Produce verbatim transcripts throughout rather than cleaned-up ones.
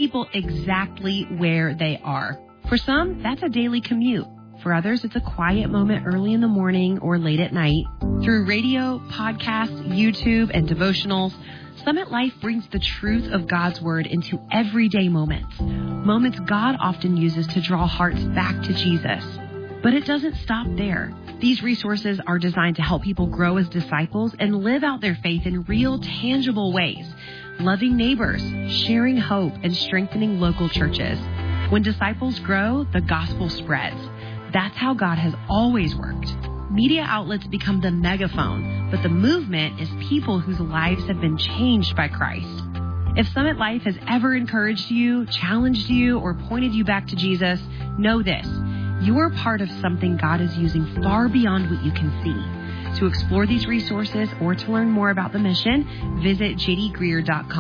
people exactly where they are. For some, that's a daily commute. For others, it's a quiet moment early in the morning or late at night. Through radio, podcasts, YouTube, and devotionals, Summit Life brings the truth of God's Word into everyday moments. Moments God often uses to draw hearts back to Jesus. But it doesn't stop there. These resources are designed to help people grow as disciples and live out their faith in real, tangible ways. Loving neighbors, sharing hope, and strengthening local churches. When disciples grow, the gospel spreads. That's how God has always worked. Media outlets become the megaphone, but the movement is people whose lives have been changed by Christ. If Summit Life has ever encouraged you, challenged you, or pointed you back to Jesus, know this. You are part of something God is using far beyond what you can see. To explore these resources or to learn more about the mission, visit j d greer dot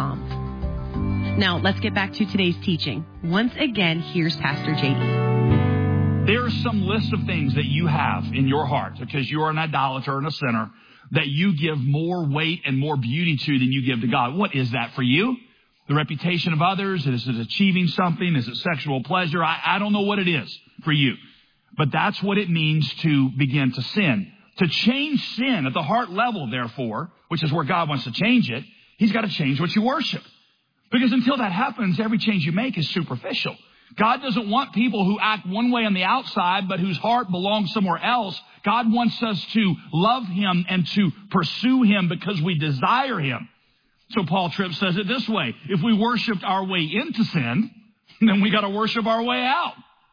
com. Now, let's get back to today's teaching. Once again, here's Pastor J D. There are some list of things that you have in your heart because you're an idolater and a sinner that you give more weight and more beauty to than you give to God. What is that for you? The reputation of others? Is it achieving something? Is it sexual pleasure? I, I don't know what it is for you. But that's what it means to begin to sin. To change sin at the heart level, therefore, which is where God wants to change it, He's got to change what you worship. Because until that happens, every change you make is superficial. God doesn't want people who act one way on the outside, but whose heart belongs somewhere else. God wants us to love Him and to pursue Him because we desire Him. So Paul Tripp says it this way. If we worshiped our way into sin, then we got to worship our way out.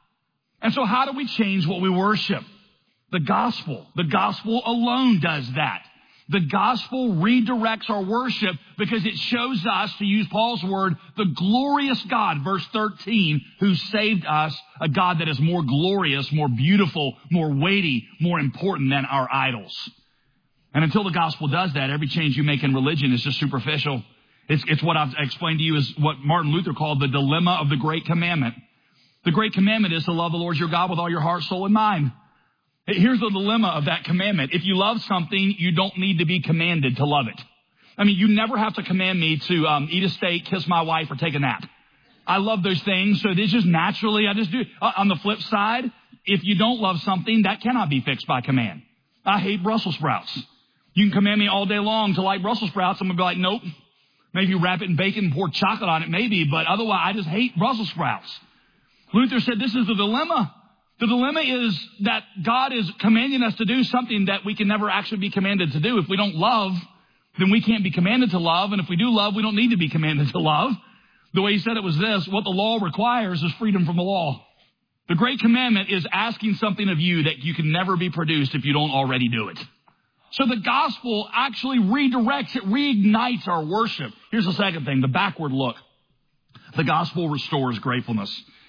And so how do we change what we worship? The gospel. The gospel alone does that. The gospel redirects our worship because it shows us, to use Paul's word, the glorious God, verse thirteen, who saved us, a God that is more glorious, more beautiful, more weighty, more important than our idols. And until the gospel does that, every change you make in religion is just superficial. It's, it's what I've explained to you is what Martin Luther called the dilemma of the Great Commandment. The Great Commandment is to love the Lord your God with all your heart, soul, and mind. Here's the dilemma of that commandment. If you love something, you don't need to be commanded to love it. I mean, you never have to command me to um, eat a steak, kiss my wife, or take a nap. I love those things, so it's just naturally, I just do. Uh, on the flip side, if you don't love something, that cannot be fixed by command. I hate Brussels sprouts. You can command me all day long to like Brussels sprouts. I'm going to be like, nope. Maybe you wrap it in bacon and pour chocolate on it, maybe, but otherwise, I just hate Brussels sprouts. Luther said this is the dilemma. The dilemma is that God is commanding us to do something that we can never actually be commanded to do. If we don't love, then we can't be commanded to love. And if we do love, we don't need to be commanded to love. The way he said it was this: what the law requires is freedom from the law. The great commandment is asking something of you that you can never be produced if you don't already do it. So the gospel actually redirects, it reignites our worship. Here's the second thing, the backward look. The gospel restores gratefulness.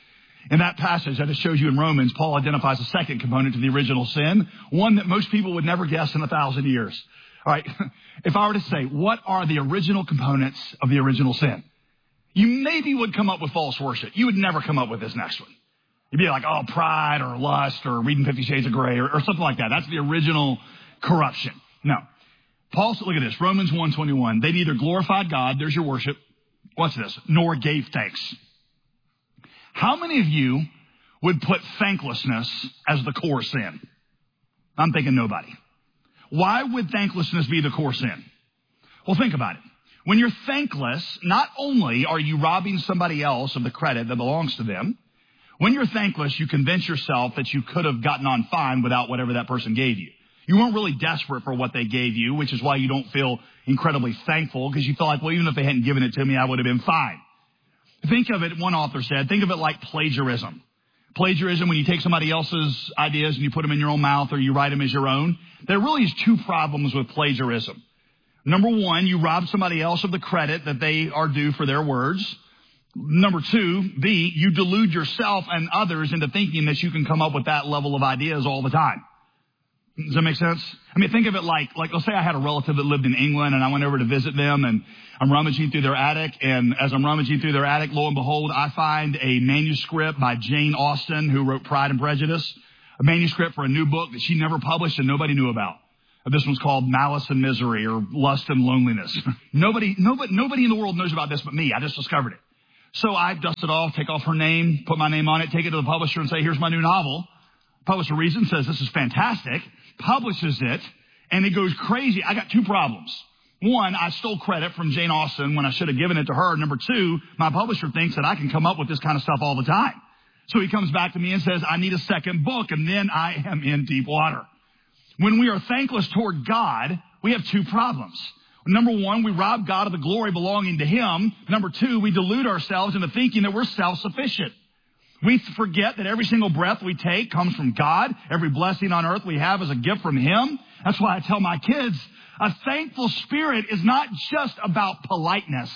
In that passage that it shows you in Romans, Paul identifies a second component to the original sin, one that most people would never guess in a thousand years. All right, if I were to say, what are the original components of the original sin? You maybe would come up with false worship. You would never come up with this next one. You'd be like, oh, pride or lust or reading Fifty Shades of Grey or, or something like that. That's the original corruption. No. Paul said, look at this, Romans one twenty-one. They neither glorified God, there's your worship, what's this, nor gave thanks. How many of you would put thanklessness as the core sin? I'm thinking nobody. Why would thanklessness be the core sin? Well, think about it. When you're thankless, not only are you robbing somebody else of the credit that belongs to them, when you're thankless, you convince yourself that you could have gotten on fine without whatever that person gave you. You weren't really desperate for what they gave you, which is why you don't feel incredibly thankful, because you feel like, well, even if they hadn't given it to me, I would have been fine. Think of it, one author said, think of it like plagiarism. Plagiarism, when you take somebody else's ideas and you put them in your own mouth or you write them as your own, there really is two problems with plagiarism. Number one, you rob somebody else of the credit that they are due for their words. Number two, B, you delude yourself and others into thinking that you can come up with that level of ideas all the time. Does that make sense? I mean, think of it like, like, let's say I had a relative that lived in England and I went over to visit them and I'm rummaging through their attic. And as I'm rummaging through their attic, lo and behold, I find a manuscript by Jane Austen, who wrote Pride and Prejudice, a manuscript for a new book that she never published and nobody knew about. This one's called Malice and Misery or Lust and Loneliness. nobody, nobody, nobody in the world knows about this but me. I just discovered it. So I dust it off, take off her name, put my name on it, take it to the publisher and say, here's my new novel. Publisher reads it and says, this is fantastic, publishes it, and it goes crazy. I got two problems. One, I stole credit from Jane Austen when I should have given it to her. Number two, my publisher thinks that I can come up with this kind of stuff all the time. So he comes back to me and says, I need a second book, and then I am in deep water. When we are thankless toward God, we have two problems. Number one, we rob God of the glory belonging to Him. Number two, we delude ourselves into thinking that we're self-sufficient. We forget that every single breath we take comes from God. Every blessing on earth we have is a gift from Him. That's why I tell my kids, a thankful spirit is not just about politeness.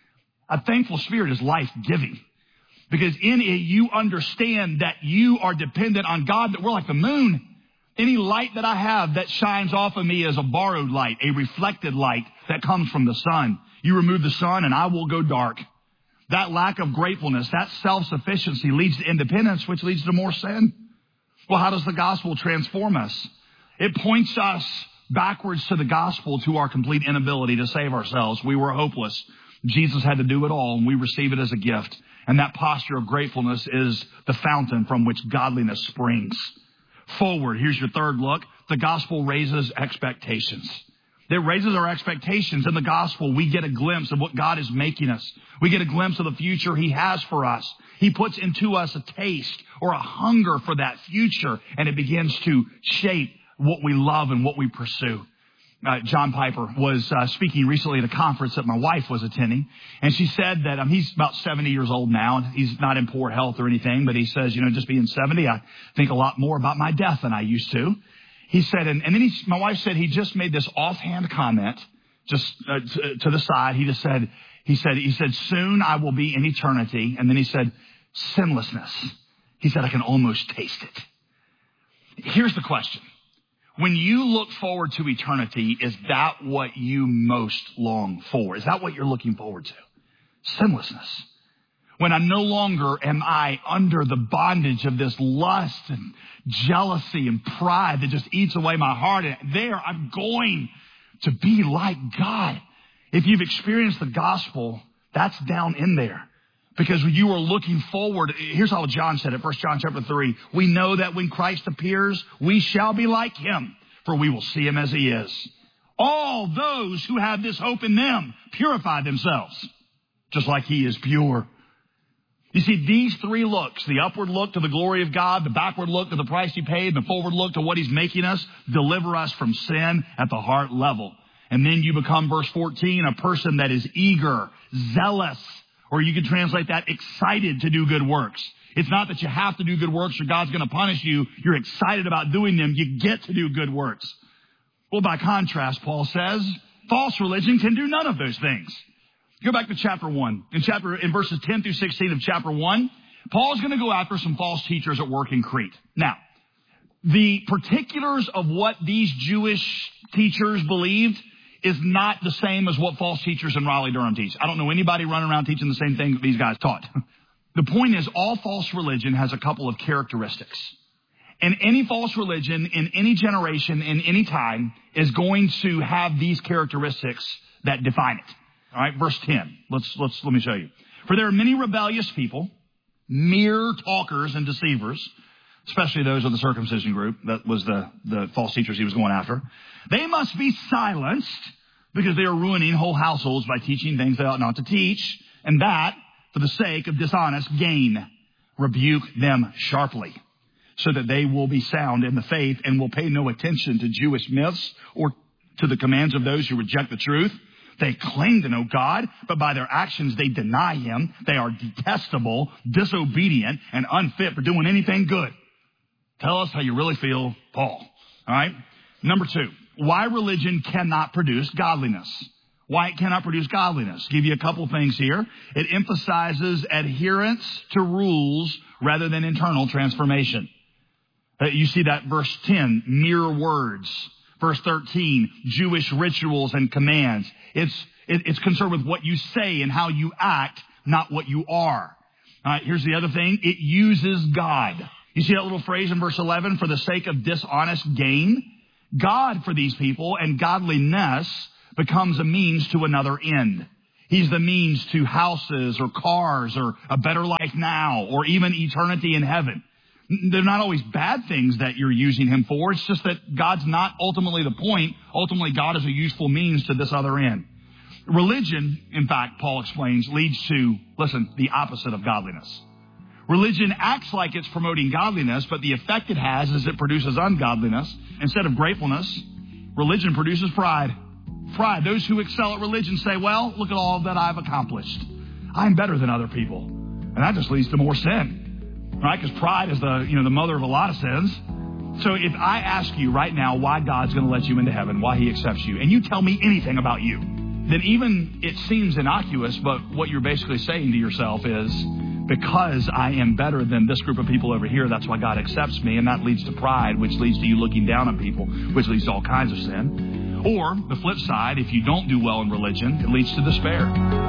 A thankful spirit is life-giving. Because in it, you understand that you are dependent on God, that we're like the moon. Any light that I have that shines off of me is a borrowed light, a reflected light that comes from the sun. You remove the sun and I will go dark. That lack of gratefulness, that self-sufficiency leads to independence, which leads to more sin. Well, how does the gospel transform us? It points us backwards to the gospel, to our complete inability to save ourselves. We were hopeless. Jesus had to do it all, and we receive it as a gift. And that posture of gratefulness is the fountain from which godliness springs. Forward, here's your third look. The gospel raises expectations. It raises our expectations. In the gospel, we get a glimpse of what God is making us. We get a glimpse of the future He has for us. He puts into us a taste or a hunger for that future, and it begins to shape what we love and what we pursue. Uh, John Piper was uh, speaking recently at a conference that my wife was attending, and she said that um, he's about seventy years old now, and he's not in poor health or anything, but he says, you know, just being seventy, I think a lot more about my death than I used to. He said, and, and then he, my wife said he just made this offhand comment, just uh, to, to the side. He just said, he said, he said, soon I will be in eternity, and then he said, sinlessness. He said, I can almost taste it. Here's the question. When you look forward to eternity, is that what you most long for? Is that what you're looking forward to? Sinlessness. When I no longer am I under the bondage of this lust and jealousy and pride that just eats away my heart. And there I'm going to be like God. If you've experienced the gospel, that's down in there. Because when you are looking forward, here's how John said it, First John chapter three. We know that when Christ appears, we shall be like Him, for we will see Him as He is. All those who have this hope in them purify themselves, just like He is pure. You see, these three looks, the upward look to the glory of God, the backward look to the price He paid, the forward look to what He's making us, deliver us from sin at the heart level. And then you become, verse fourteen, a person that is eager, zealous, or you can translate that excited to do good works. It's not that you have to do good works or God's going to punish you. You're excited about doing them. You get to do good works. Well, by contrast, Paul says, false religion can do none of those things. Go back to chapter one. In chapter, in verses ten through sixteen of chapter one, Paul's going to go after some false teachers at work in Crete. Now, the particulars of what these Jewish teachers believed is not the same as what false teachers in Raleigh-Durham teach. I don't know anybody running around teaching the same thing that these guys taught. The point is, all false religion has a couple of characteristics. And any false religion in any generation, in any time, is going to have these characteristics that define it. All right, verse ten. Let's, let's, let me show you. For there are many rebellious people, mere talkers and deceivers, especially those of the circumcision group. That was the, the false teachers he was going after. They must be silenced because they are ruining whole households by teaching things they ought not to teach, and that for the sake of dishonest gain. Rebuke them sharply so that they will be sound in the faith and will pay no attention to Jewish myths or to the commands of those who reject the truth. They claim to know God, but by their actions they deny Him. They are detestable, disobedient, and unfit for doing anything good. Tell us how you really feel, Paul. All right? Number two, why religion cannot produce godliness. Why it cannot produce godliness. Give you a couple things here. It emphasizes adherence to rules rather than internal transformation. Uh, you see that verse ten, mere words. Verse thirteen, Jewish rituals and commands. It's, it, it's concerned with what you say and how you act, not what you are. All right, here's the other thing. It uses God. You see that little phrase in verse eleven, for the sake of dishonest gain? God for these people and godliness becomes a means to another end. He's the means to houses or cars or a better life now or even eternity in heaven. They're not always bad things that you're using him for. It's just that God's not ultimately the point. Ultimately, God is a useful means to this other end. Religion, in fact, Paul explains, leads to, listen, the opposite of godliness. Religion acts like it's promoting godliness, but the effect it has is it produces ungodliness. Instead of gratefulness, religion produces pride. Pride. Those who excel at religion say, well, look at all that I've accomplished. I'm better than other people. And that just leads to more sin, right? Because pride is the, you know, the mother of a lot of sins. So if I ask you right now why God's going to let you into heaven, why he accepts you, and you tell me anything about you, then even it seems innocuous, but what you're basically saying to yourself is, because I am better than this group of people over here, that's why God accepts me, and that leads to pride, which leads to you looking down on people, which leads to all kinds of sin. Or, the flip side, if you don't do well in religion, it leads to despair.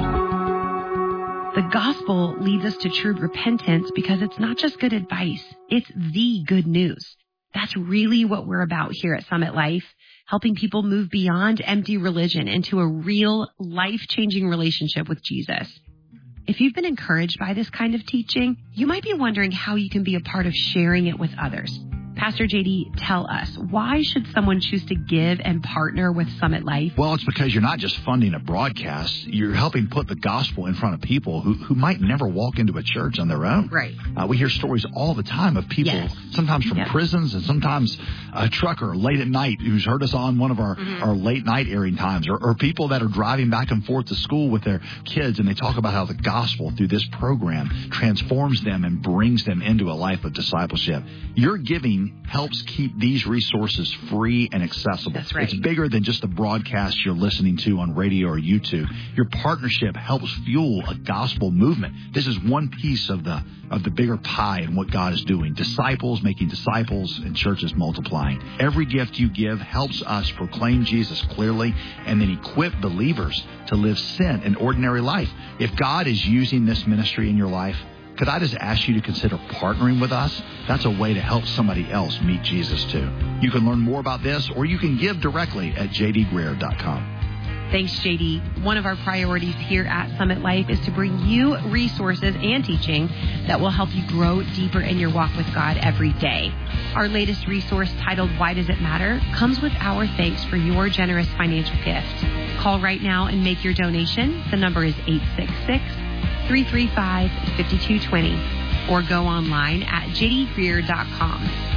The gospel leads us to true repentance because it's not just good advice, it's the good news. That's really what we're about here at Summit Life, helping people move beyond empty religion into a real, life-changing relationship with Jesus. If you've been encouraged by this kind of teaching, you might be wondering how you can be a part of sharing it with others. Pastor J D, tell us, why should someone choose to give and partner with Summit Life? Well, it's because you're not just funding a broadcast. You're helping put the gospel in front of people who, who might never walk into a church on their own. Right. Uh, we hear stories all the time of people, yes. sometimes from yes. prisons and sometimes a trucker late at night who's heard us on one of our, mm-hmm. our late night airing times, or, or people that are driving back and forth to school with their kids, and they talk about how the gospel through this program transforms them and brings them into a life of discipleship. Your giving helps keep these resources free and accessible. That's right. It's bigger than just the broadcast you're listening to on radio or YouTube. Your partnership helps fuel a gospel movement. This is one piece of the of the bigger pie and what God is doing. Disciples making disciples and churches multiplying. Every gift you give helps us proclaim Jesus clearly and then equip believers to live sin and ordinary life. If God is using this ministry in your life, could I just ask you to consider partnering with us? That's a way to help somebody else meet Jesus too. You can learn more about this, or you can give directly at j d greer dot com. Thanks, J D. One of our priorities here at Summit Life is to bring you resources and teaching that will help you grow deeper in your walk with God every day. Our latest resource, titled Why Does It Matter?, comes with our thanks for your generous financial gift. Call right now and make your donation. The number is eight six six, three three five, five two two zero or go online at j d greer dot com.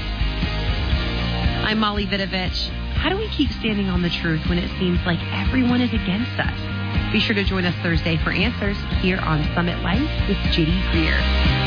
I'm Molly Vidovich. How do we keep standing on the truth when it seems like everyone is against us? Be sure to join us Thursday for answers here on Summit Life with J D Greer.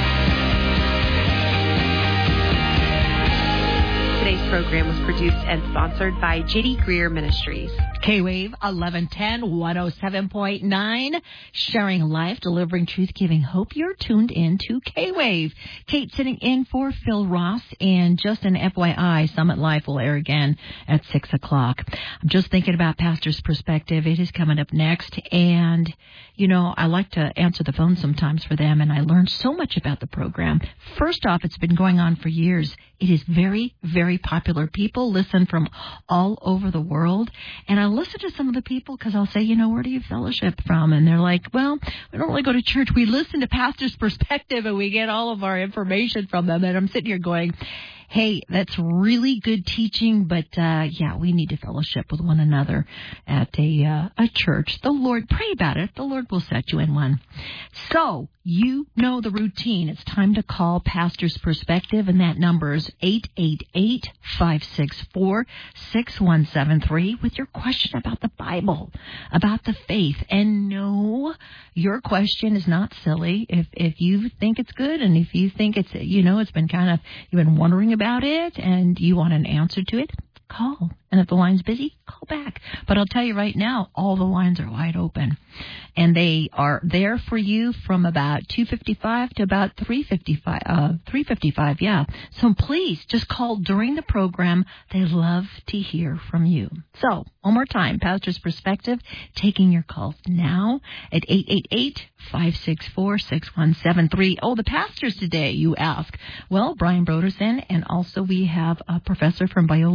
Today's program was produced and sponsored by J D Greer Ministries. K-Wave eleven ten, one oh seven point nine, sharing life, delivering truth, giving hope. You're tuned in to K-Wave. Kate sitting in for Phil Ross, and just an F Y I, Summit Life will air again at six o'clock. I'm just thinking about Pastor's Perspective. It is coming up next, and, you know, I like to answer the phone sometimes for them, and I learned so much about the program. First off, it's been going on for years. It is very, very popular. People listen from all over the world, and I listen to some of the people because I'll say, you know, where do you fellowship from? And they're like, well, we don't really go to church. We listen to Pastor's Perspective, and we get all of our information from them. And I'm sitting here going, hey, that's really good teaching, but uh, yeah, we need to fellowship with one another at a uh, a church. The Lord, pray about it. The Lord will set you in one. So you know the routine. It's time to call Pastor's Perspective, and that number is eight eight eight, five six four, six one seven three with your question about the Bible, about the faith. And no, your question is not silly. If if you think it's good, and if you think it's, you know, it's been kind of, you've been wondering about it and you want an answer to it, call. And if the line's busy, call back. But I'll tell you right now, all the lines are wide open. And they are there for you from about two fifty-five to about three fifty-five. Uh, three fifty-five, yeah. So please, just call during the program. They love to hear from you. So, one more time, Pastor's Perspective, taking your calls now at eight eight eight, five six four, six one seven three. Oh, the pastors today, you ask. Well, Brian Brodersen, and also we have a professor from Biola University.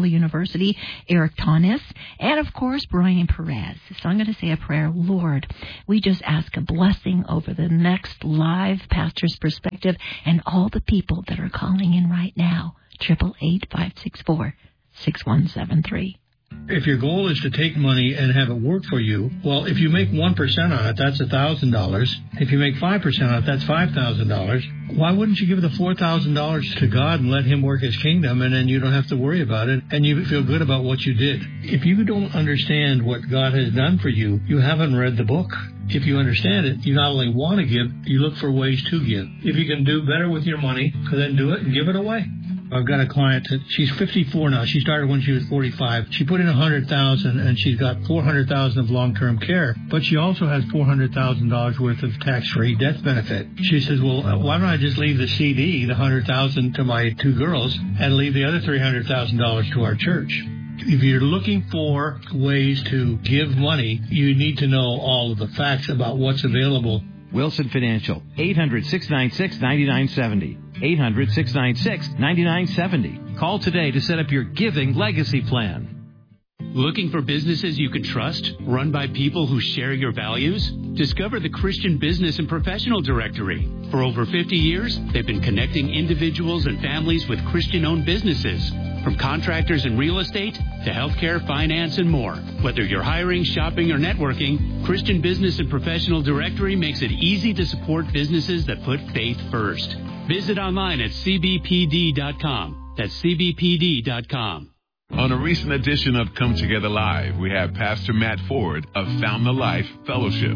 University, Eric Tonis, and, of course, Brian Perez. So I'm going to say a prayer. Lord, we just ask a blessing over the next live Pastor's Perspective and all the people that are calling in right now. eight eight eight, five six four, six one seven three. If your goal is to take money and have it work for you, well, if you make one percent on it, that's one thousand dollars. If you make five percent on it, that's five thousand dollars. Why wouldn't you give the four thousand dollars to God and let Him work His kingdom, and then you don't have to worry about it, and you feel good about what you did? If you don't understand what God has done for you, you haven't read the book. If you understand it, you not only want to give, you look for ways to give. If you can do better with your money, then do it and give it away. I've got a client that she's fifty-four now. She started when she was forty-five. She put in one hundred thousand dollars and she's got four hundred thousand dollars of long-term care. But she also has four hundred thousand dollars worth of tax-free death benefit. She says, well, why don't I just leave the C D, the one hundred thousand dollars to my two girls, and leave the other three hundred thousand dollars to our church? If you're looking for ways to give money, you need to know all of the facts about what's available. Wilson Financial, eight hundred, six nine six, nine nine seven zero. eight hundred, six nine six, nine nine seven zero. Call today to set up your giving legacy plan. Looking for businesses you can trust, run by people who share your values? Discover the Christian Business and Professional Directory. For over fifty years, they've been connecting individuals and families with Christian-owned businesses. From contractors and real estate to healthcare, finance, and more. Whether you're hiring, shopping, or networking, Christian Business and Professional Directory makes it easy to support businesses that put faith first. Visit online at c b p d dot com. That's c b p d dot com. On a recent edition of Come Together Live, we have Pastor Matt Ford of Found the Life Fellowship.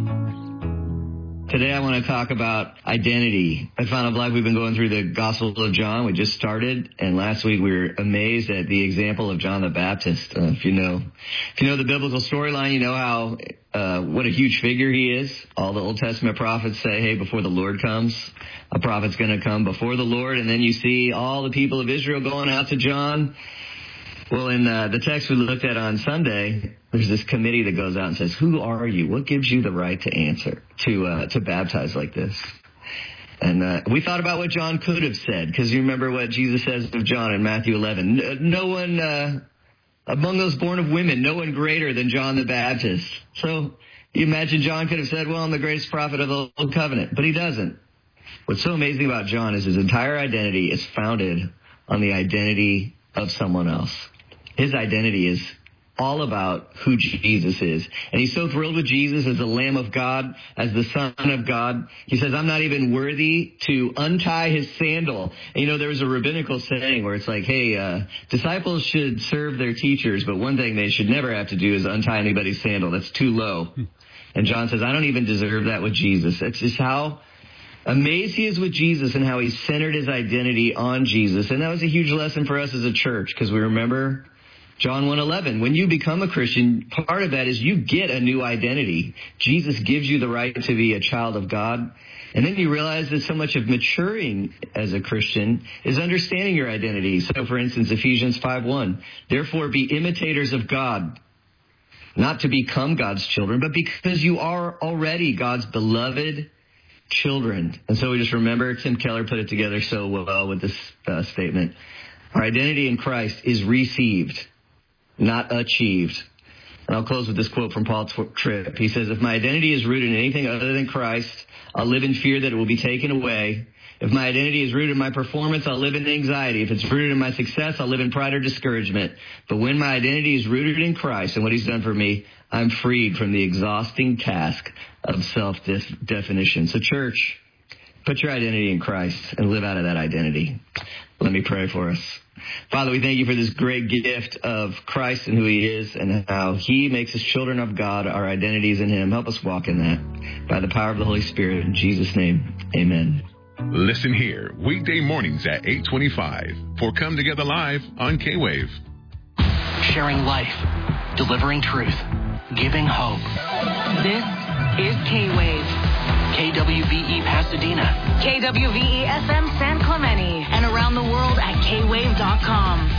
Today I want to talk about identity. At Found the Life, we've been going through the Gospel of John. We just started, and last week we were amazed at the example of John the Baptist. Uh, if you know, if you know the biblical storyline, you know how uh, what a huge figure he is. All the Old Testament prophets say, hey, before the Lord comes, a prophet's going to come before the Lord. And then you see all the people of Israel going out to John. Well, in uh, the text we looked at on Sunday, there's this committee that goes out and says, who are you? What gives you the right to answer, to uh, to baptize like this? And uh, we thought about what John could have said, because you remember what Jesus says of John in Matthew eleven. No, no one, uh, among those born of women, no one greater than John the Baptist. So you imagine John could have said, well, I'm the greatest prophet of the Old Covenant, but he doesn't. What's so amazing about John is his entire identity is founded on the identity of someone else. His identity is all about who Jesus is. And he's so thrilled with Jesus as the Lamb of God, as the Son of God. He says, I'm not even worthy to untie his sandal. And you know, there was a rabbinical saying where it's like, hey, uh, disciples should serve their teachers, but one thing they should never have to do is untie anybody's sandal. That's too low. And John says, I don't even deserve that with Jesus. It's just how amazed he is with Jesus and how he centered his identity on Jesus. And that was a huge lesson for us as a church, because we remember John one eleven, when you become a Christian, part of that is you get a new identity. Jesus gives you the right to be a child of God. And then you realize that so much of maturing as a Christian is understanding your identity. So, for instance, Ephesians five one, therefore be imitators of God, not to become God's children, but because you are already God's beloved children. And so we just remember Tim Keller put it together so well with this uh, statement. Our identity in Christ is received, not achieved. And I'll close with this quote from Paul Tripp. He says, if my identity is rooted in anything other than Christ, I'll live in fear that it will be taken away. If my identity is rooted in my performance, I'll live in anxiety. If it's rooted in my success, I'll live in pride or discouragement. But when my identity is rooted in Christ and what he's done for me, I'm freed from the exhausting task of self-definition. So church, put your identity in Christ and live out of that identity. Let me pray for us. Father, we thank you for this great gift of Christ and who he is and how he makes us children of God. Our identity is in him. Help us walk in that by the power of the Holy Spirit. In Jesus' name, amen. Listen here, weekday mornings at eight twenty-five for Come Together Live on K-Wave. Sharing life, delivering truth, giving hope. This is K-Wave. K W V E Pasadena. K W V E F M San Clemente. And around the world at K wave dot com.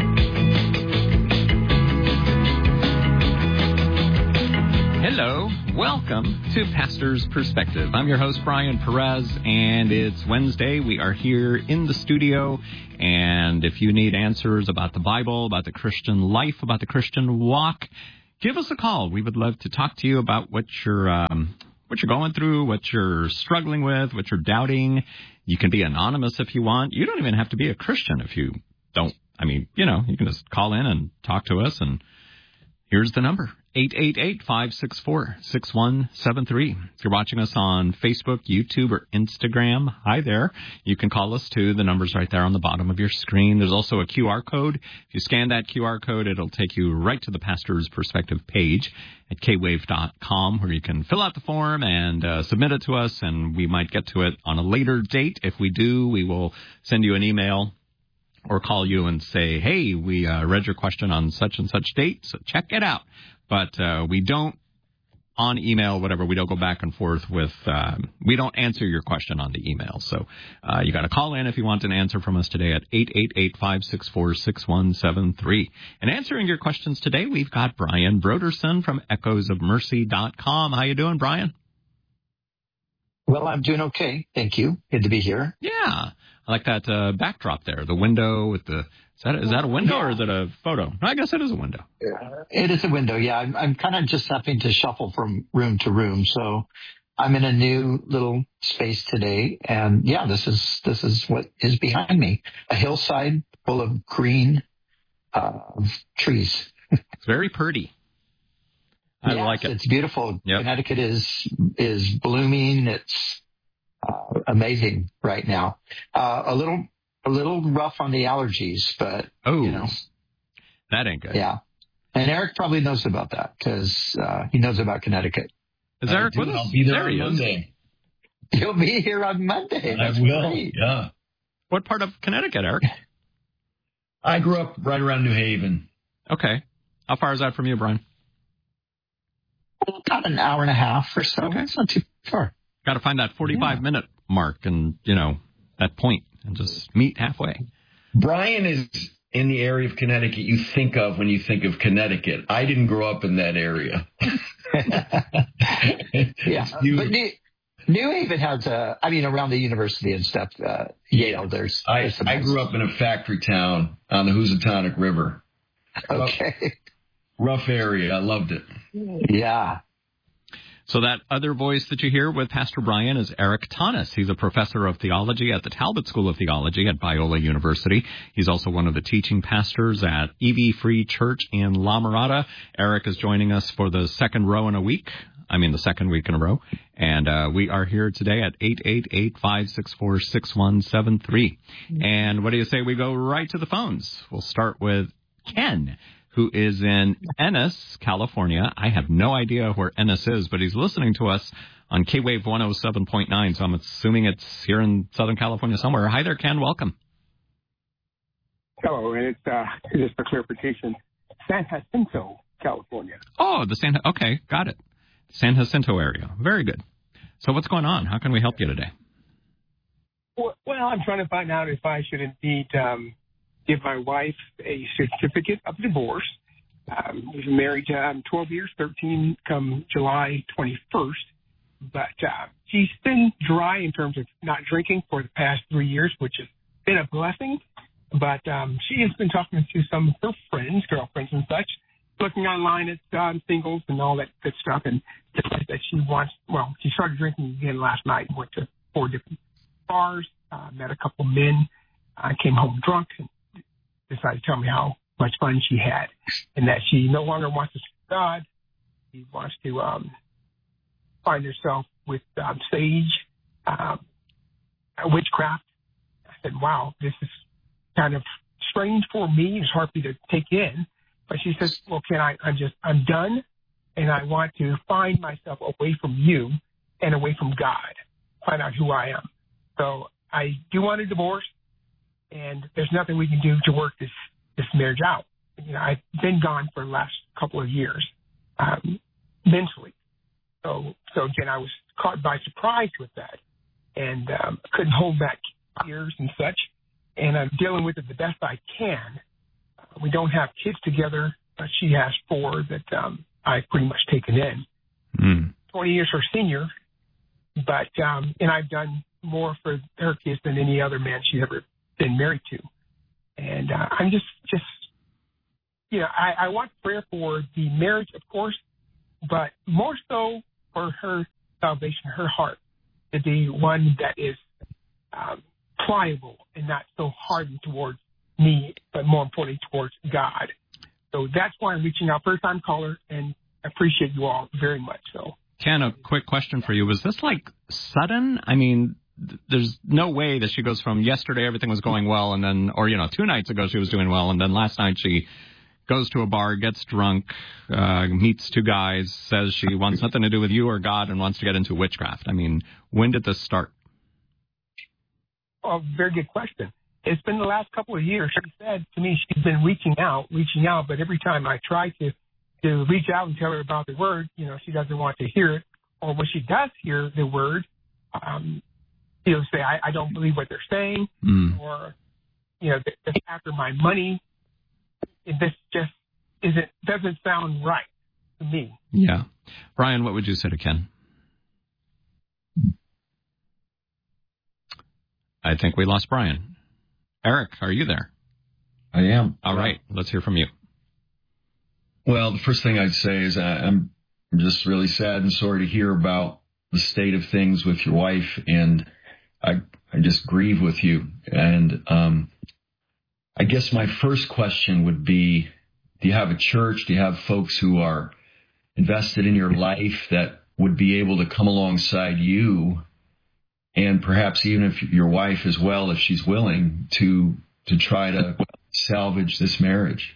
Hello, Welcome to Pastor's Perspective. I'm your host, Brian Perez, and it's Wednesday. We are here in the studio, and if you need answers about the Bible, about the Christian life, about the Christian walk, give us a call. We would love to talk to you about what you're, um, what you're going through, what you're struggling with, what you're doubting. You can be anonymous if you want. You don't even have to be a Christian if you don't. I mean, you know, you can just call in and talk to us, and here's the number, eight eight eight, five six four, six one seven three. If you're watching us on Facebook, YouTube, or Instagram, hi there. You can call us, too. The number's right there on the bottom of your screen. There's also a Q R code. If you scan that Q R code, it'll take you right to the Pastor's Perspective page at k wave dot com, where you can fill out the form and uh, submit it to us, and we might get to it on a later date. If we do, we will send you an email or call you and say, hey, we uh, read your question on such and such date, so check it out. But uh, we don't, on email, whatever, we don't go back and forth with, um, we don't answer your question on the email. So uh, you got to call in if you want an answer from us today at eight eight eight, five six four, six one seven three. And answering your questions today, we've got Brian Broderson from echoes of mercy dot com. How you doing, Brian? Well, I'm doing okay. Thank you. Good to be here. Yeah. I like that uh, backdrop there, the window with the, is that, is that a window yeah. or is it a photo? I guess it is a window. It is a window, yeah. I'm, I'm kind of just having to shuffle from room to room. So I'm in a new little space today. And yeah, this is, this is what is behind me. A hillside full of green uh, trees. It's very pretty. I yes, like it. It's beautiful. Yep. Connecticut is, is blooming. It's, Uh, amazing right now. Uh, a little, a little rough on the allergies, but oh, you know, that ain't good. Yeah, and Eric probably knows about that because uh, he knows about Connecticut. Is I Eric do. with us? I'll be there, there on he Monday. Is. He'll be here on Monday. That's I will. Great. Yeah. What part of Connecticut, Eric? I grew up right around New Haven. Okay. How far is that from you, Brian? Well, about an hour and a half or so. Okay. It's not too far. Got to find that forty-five yeah. minute mark and, you know, that point and just meet halfway. Brian is in the area of Connecticut you think of when you think of Connecticut. I didn't grow up in that area. yeah. You, but New, New Haven has, a, I mean, around the university and stuff, uh, Yale, there's. I, there's I grew up in a factory town on the Housatonic River. Okay. Rough, rough area. I loved it. Yeah. So that other voice that you hear with Pastor Brian is Eric Tanis. He's a professor of theology at the Talbot School of Theology at Biola University. He's also one of the teaching pastors at E V Free Church in La Mirada. Eric is joining us for the second row in a week. I mean, the second week in a row. And uh, we are here today at eight eight eight, five six four, six one seven three. And what do you say we go right to the phones? We'll start with Ken, who is in Ennis, California. I have no idea where Ennis is, but he's listening to us on K-Wave one oh seven point nine, so I'm assuming it's here in Southern California somewhere. Hi there, Ken. Welcome. Hello, and it's uh, just for clarification, San Jacinto, California. Oh, the San, okay, got it. San Jacinto area. Very good. So what's going on? How can we help you today? Well, well I'm trying to find out if I should indeed um, give my wife a certificate of divorce. Um, we've been married um, twelve years, thirteen come July twenty-first. But uh, she's been dry in terms of not drinking for the past three years, which has been a blessing. But um, she has been talking to some of her friends, girlfriends and such, looking online at um, singles and all that good stuff, and decided that she wants, well, she started drinking again last night and went to four different bars, uh, met a couple men, uh, came home drunk, and decided to tell me how much fun she had, and that she no longer wants to serve God. She wants to um, find herself with um, sage, um, witchcraft. I said, wow, this is kind of strange for me. It's hard for me to take in. But she says, well, can I, I'm just, I'm done, and I want to find myself away from you and away from God, find out who I am. So I do want a divorce, and there's nothing we can do to work this, this marriage out. You know, I've been gone for the last couple of years, um, mentally. So, so again, I was caught by surprise with that, and um, couldn't hold back tears and such, and I'm dealing with it the best I can. We don't have kids together. Uh, she has four that um, I've pretty much taken in. Mm. twenty years her senior, but um, and I've done more for her kids than any other man she's ever been married to. And uh, I'm just, just, you know, I, I want prayer for the marriage, of course, but more so for her salvation, her heart to be one that is um, pliable and not so hardened towards me, but more importantly towards God. So that's why I'm reaching out. First time caller, and I appreciate you all very much. So, Ken, a quick question for you. Was this like sudden? I mean, th- there's no way that she goes from yesterday everything was going well, and then, or, you know, two nights ago she was doing well, and then last night she goes to a bar, gets drunk, uh, meets two guys, says she wants nothing to do with you or God and wants to get into witchcraft. I mean, when did this start? Oh, very good question. It's been the last couple of years. She said to me she's been reaching out, reaching out, but every time I try to, to reach out and tell her about the word, you know, she doesn't want to hear it. Or when she does hear the word, um, she'll say, I, I don't believe what they're saying. Mm. Or, you know, they're after my money. And this just isn't, doesn't sound right to me. Yeah. Brian, what would you say to Ken? I think we lost Brian. Eric, are you there? I am. All right. Let's hear from you. Well, the first thing I'd say is I'm just really sad and sorry to hear about the state of things with your wife, and I I just grieve with you. And um, I guess my first question would be, do you have a church? Do you have folks who are invested in your life that would be able to come alongside you, and perhaps even if your wife as well, if she's willing, to to try to salvage this marriage?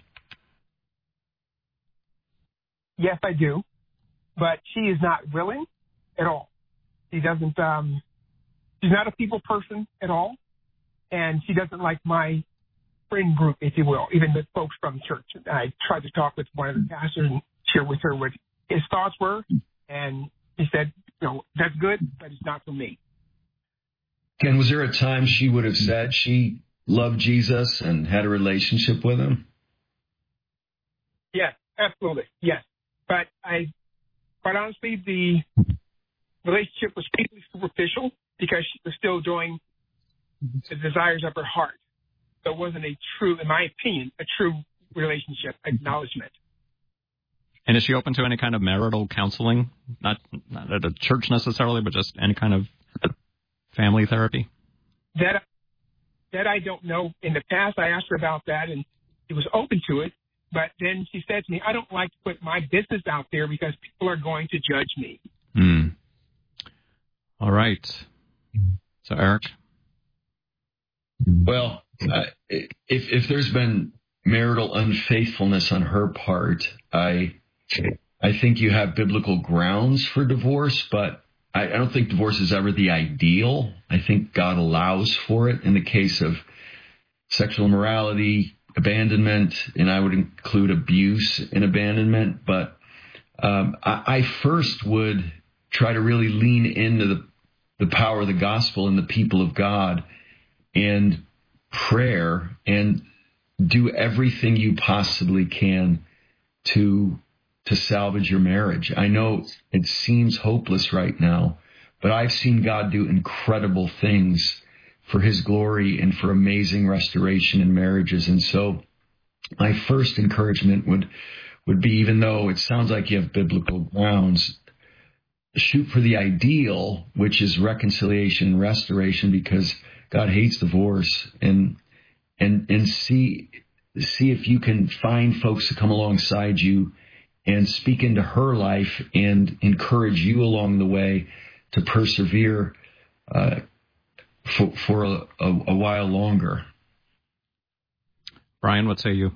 Yes, I do. But she is not willing at all. She doesn't, um, she's not a people person at all. And she doesn't like my friend group, if you will, even the folks from church. I tried to talk with one of the pastors and share with her what his thoughts were. And he said, you know, that's good, but it's not for me. Ken, was there a time she would have said she loved Jesus and had a relationship with him? Yes, absolutely. Yes. But I, quite honestly, the relationship was completely superficial because she was still doing the desires of her heart. So it wasn't a true, in my opinion, a true relationship acknowledgement. And is she open to any kind of marital counseling? Not, not at a church necessarily, but just any kind of family therapy? That that I don't know. In the past, I asked her about that, and she was open to it. But then she said to me, I don't like to put my business out there because people are going to judge me. Hmm. All right. So, Eric? Well, uh, if if there's been marital unfaithfulness on her part, I I think you have biblical grounds for divorce, but I, I don't think divorce is ever the ideal. I think God allows for it in the case of sexual immorality, abandonment, and I would include abuse in abandonment. But um, I, I first would try to really lean into the, the power of the gospel and the people of God and prayer, and do everything you possibly can to to salvage your marriage. I know it seems hopeless right now, but I've seen God do incredible things for his glory and for amazing restoration in marriages. And so my first encouragement would, would be, even though it sounds like you have biblical grounds, shoot for the ideal, which is reconciliation and restoration, because God hates divorce, and, and, and see, see if you can find folks to come alongside you and speak into her life and encourage you along the way to persevere, uh, For, for a, a, a while longer. Brian, what say you?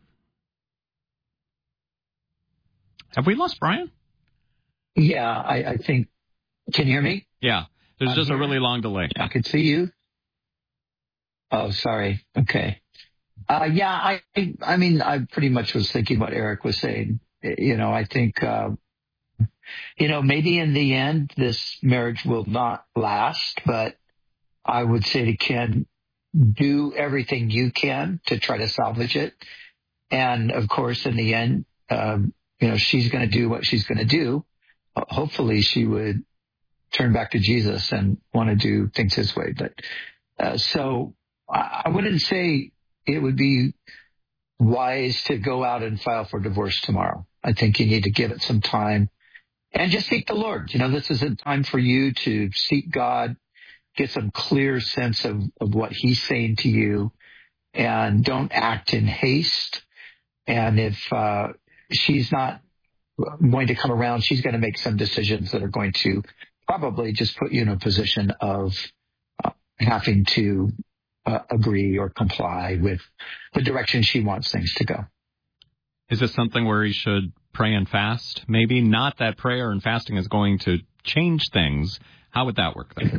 Have we lost Brian? Yeah, I, I think. Can you hear me? Yeah, there's I'm just here. a really long delay. I can see you. Oh, sorry. Okay. Uh, yeah, I, I mean, I pretty much was thinking what Eric was saying. You know, I think, uh, you know, maybe in the end, this marriage will not last, but I would say to Ken, do everything you can to try to salvage it. And of course, in the end, um, you know, she's going to do what she's going to do. hopefully she would turn back to Jesus and want to do things his way. But uh, so I wouldn't say it would be wise to go out and file for divorce tomorrow. I think you need to give it some time and just seek the Lord. You know, this is a time for you to seek God, get some clear sense of, of what he's saying to you, and don't act in haste. And if uh, she's not going to come around, she's going to make some decisions that are going to probably just put you in a position of uh, having to uh, agree or comply with the direction she wants things to go. Is this something where he should pray and fast? Maybe not that prayer and fasting is going to change things. How would that work then?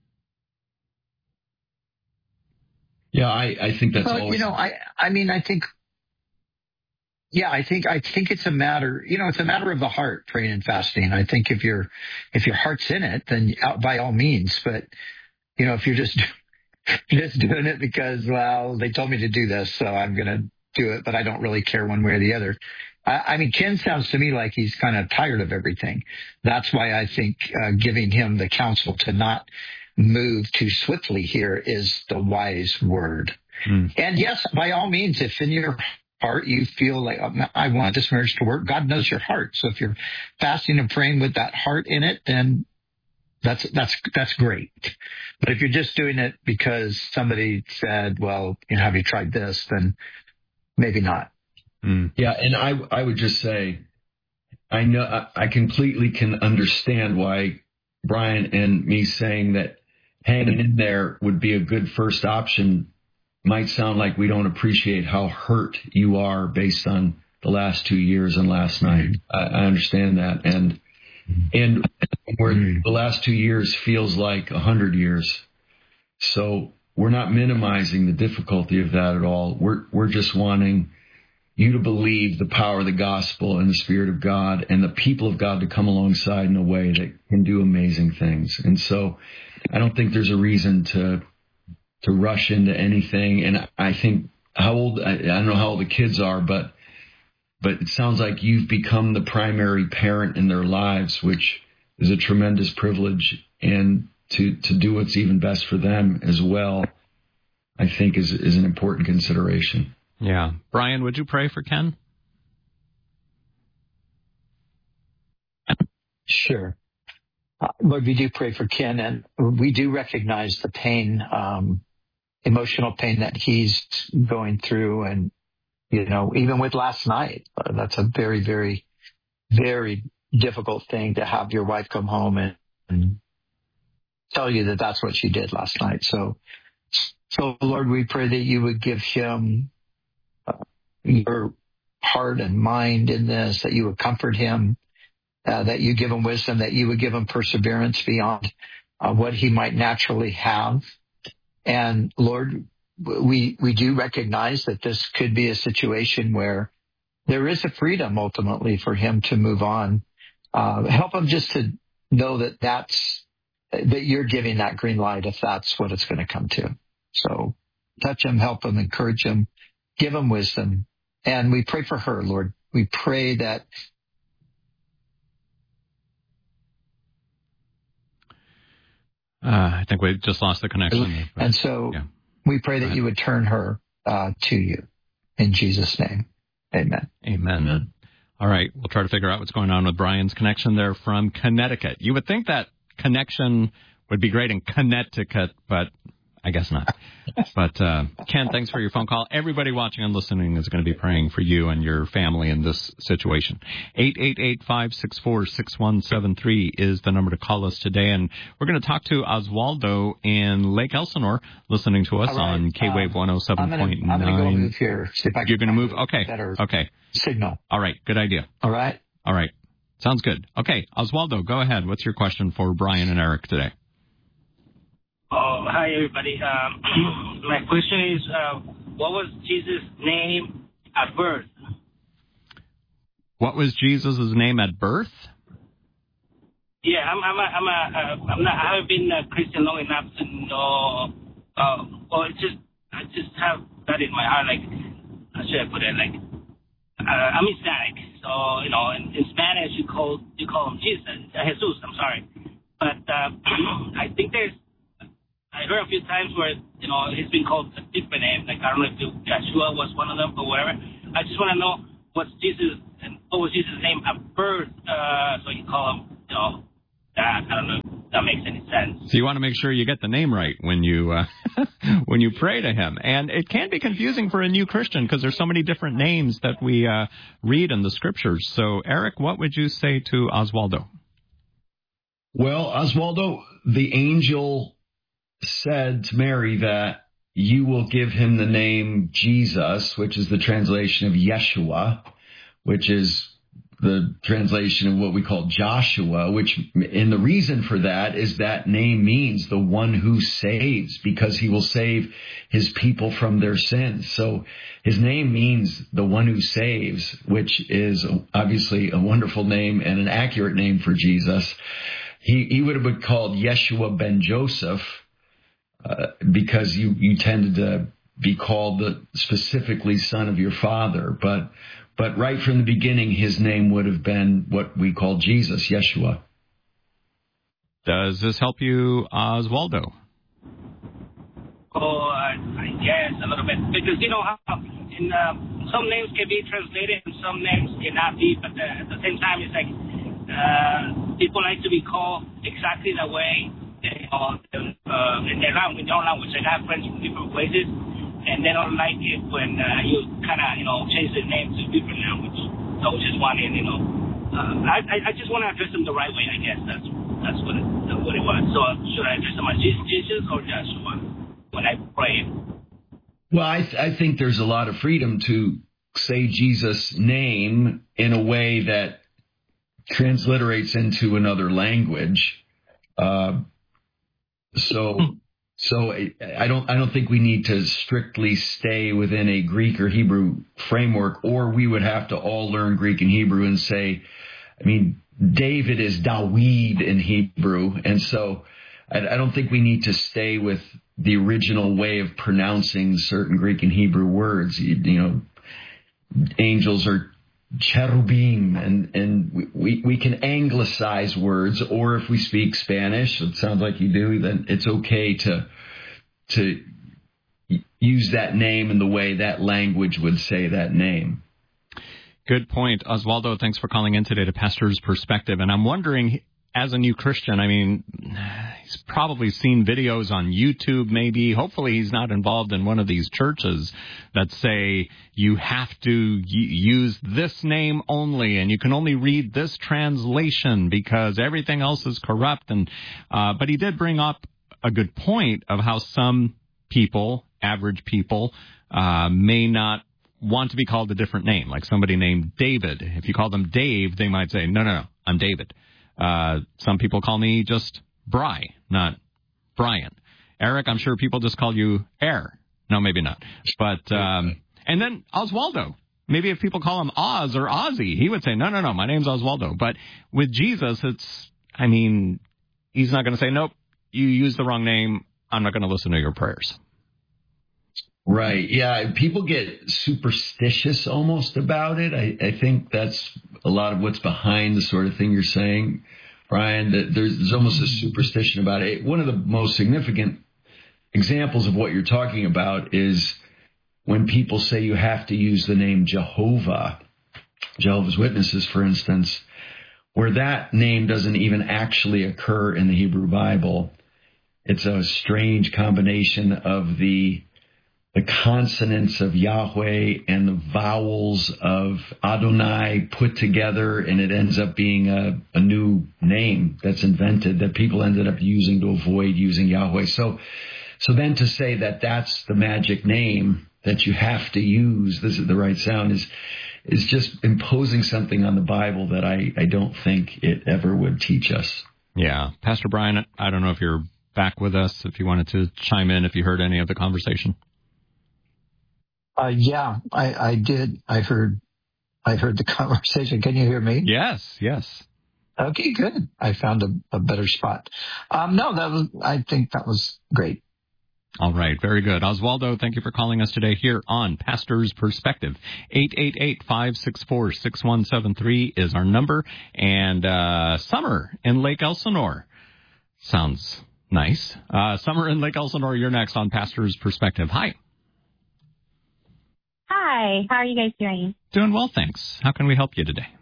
Yeah, I, I think that's well, always... You know, I, I mean, I think, yeah, I think, I think it's a matter, you know, it's a matter of the heart, praying and fasting. I think if you're, if your heart's in it, then by all means, but, you know, if you're just, just doing it because, well, they told me to do this, so I'm going to do it, but I don't really care one way or the other. I, I mean, Ken sounds to me like he's kind of tired of everything. That's why I think uh, giving him the counsel to not move too swiftly here is the wise word. Mm. And yes, by all means, if in your heart you feel like, oh, I want this marriage to work, God knows your heart. So if you're fasting and praying with that heart in it, then that's that's that's great. But if you're just doing it because somebody said, well, you know, have you tried this, then maybe not. Mm. Yeah, and I I would just say, I know I, I completely can understand why Brian and me saying that hanging in there would be a good first option might sound like we don't appreciate how hurt you are based on the last two years and last night. I, I understand that. And and where the last two years feels like a hundred years. So we're not minimizing the difficulty of that at all. We're we're just wanting you to believe the power of the gospel and the Spirit of God and the people of God to come alongside in a way that can do amazing things. And so I don't think there's a reason to to rush into anything. And I think how old, I, I don't know how old the kids are, but but it sounds like you've become the primary parent in their lives, which is a tremendous privilege. And to, to do what's even best for them as well, I think is is an important consideration. Yeah. Brian, would you pray for Ken? Sure. Uh, Lord, we do pray for Ken, and we do recognize the pain, um, emotional pain that he's going through. And, you know, even with last night, uh, that's a very, very, very difficult thing to have your wife come home and, and tell you that that's what she did last night. So, so Lord, we pray that you would give him uh, your heart and mind in this, that you would comfort him, uh, that you give him wisdom, that you would give him perseverance beyond uh, what he might naturally have. And Lord, we we do recognize that this could be a situation where there is a freedom ultimately for him to move on. Uh, help him just to know that that's, that you're giving that green light if that's what it's going to come to. So touch him, help him, encourage him, give him wisdom. And we pray for her, Lord. We pray that. Uh, I think we just lost the connection. And so yeah. we pray that you would turn her uh, to you. In Jesus' name, amen. Amen. Amen. All right, we'll try to figure out what's going on with Brian's connection there from Connecticut. You would think that connection would be great in Connecticut, but I guess not. But, uh, Ken, thanks for your phone call. Everybody watching and listening is going to be praying for you and your family in this situation. eight eight eight, five six four, six one seven three is the number to call us today. And we're going to talk to Oswaldo in Lake Elsinore, listening to us right. on K-Wave one oh seven point nine. I'm going to go move here. See if I You're going to move? Okay. Okay. Signal. All right. Good idea. All right. All right. Sounds good. Okay. Oswaldo, go ahead. What's your question for Brian and Eric today? Oh, hi, everybody. Um, my question is, uh, what was Jesus' name at birth? What was Jesus' name at birth? Yeah, I'm, I'm, a, I'm, a, uh, I'm not, I haven't been a Christian long enough to know, uh, or it's just, I just have that in my heart, like, how should I put it, like, uh, I'm Hispanic, or you know, in, in Spanish you call you call him Jesus, uh, Jesus. I'm sorry, but uh, I think there's. I heard a few times where you know he's been called a different name. Like I don't know if Joshua was one of them or whatever. I just want to know what's Jesus and what was Jesus' name at birth, uh, so you call him, you know, that. I don't know if that makes any sense. So you want to make sure you get the name right when you uh, when you pray to him. And it can be confusing for a new Christian because there's so many different names that we uh, read in the scriptures. So, Eric, what would you say to Oswaldo? Well, Oswaldo, the angel said to Mary that you will give him the name Jesus, which is the translation of Yeshua, which is the translation of what we call Joshua, which, and the reason for that is that name means the one who saves, because he will save his people from their sins. So his name means the one who saves, which is obviously a wonderful name and an accurate name for Jesus. He, he would have been called Yeshua ben Joseph, uh, because you, you tended to be called the specifically son of your father. But But right from the beginning, his name would have been what we call Jesus, Yeshua. Does this help you, Oswaldo? Oh, I, I guess a little bit. Because you know how in, uh, some names can be translated and some names cannot be, but uh, at the same time, it's like uh, people like to be called exactly the way they are uh, in their language, in their own language. I have friends from different places, and they don't like it when uh, you kind of, you know, change the name to different language. So just wanted, you know, uh, I, I just want to address them the right way, I guess. That's that's what it, what it was. So should I address them as Jesus or Joshua when I pray? Well, I, th- I think there's a lot of freedom to say Jesus' name in a way that transliterates into another language. Uh, so... So I don't I don't think we need to strictly stay within a Greek or Hebrew framework, or we would have to all learn Greek and Hebrew and say, I mean, David is Dawid in Hebrew. And so I, I don't think we need to stay with the original way of pronouncing certain Greek and Hebrew words. You, you know, angels are cherubim, and, and we, we can anglicize words, or if we speak Spanish, it sounds like you do, then it's okay to to use that name in the way that language would say that name. Good point. Oswaldo, thanks for calling in today to Pastor's Perspective. And I'm wondering, as a new Christian, I mean, he's probably seen videos on YouTube, maybe. Hopefully he's not involved in one of these churches that say you have to y- use this name only and you can only read this translation because everything else is corrupt. And uh, but he did bring up a good point of how some people, average people, uh, may not want to be called a different name, like somebody named David. If you call them Dave, they might say, no, no, no, I'm David. Uh, some people call me just Bry, not Brian. Eric, I'm sure people just call you Air. No, maybe not. But, um, and then Oswaldo. Maybe if people call him Oz or Ozzy, he would say, no, no, no, my name's Oswaldo. But with Jesus, it's, I mean, he's not going to say, nope, you used the wrong name. I'm not going to listen to your prayers. Right. Yeah. People get superstitious almost about it. I, I think that's a lot of what's behind the sort of thing you're saying, Brian, that there's, there's almost a superstition about it. One of the most significant examples of what you're talking about is when people say you have to use the name Jehovah, Jehovah's Witnesses, for instance, where that name doesn't even actually occur in the Hebrew Bible. It's a strange combination of the the consonants of Yahweh and the vowels of Adonai put together, and it ends up being a, a new name that's invented that people ended up using to avoid using Yahweh. So, so then to say that that's the magic name that you have to use, this is the right sound, is is just imposing something on the Bible that I, I don't think it ever would teach us. Yeah. Pastor Brian, I don't know if you're back with us, if you wanted to chime in, if you heard any of the conversation. Uh, yeah, I, I did. I heard, I heard the conversation. Can you hear me? Yes, yes. Okay, good. I found a, a better spot. Um, no, that was, I think that was great. All right, very good. Oswaldo, thank you for calling us today here on Pastor's Perspective. eight eight eight, five six four, six one seven three is our number. And uh, Summer in Lake Elsinore. Sounds nice. Uh, Summer in Lake Elsinore, you're next on Pastor's Perspective. Hi. Hi, how are you guys doing? Doing well, thanks. How can we help you today?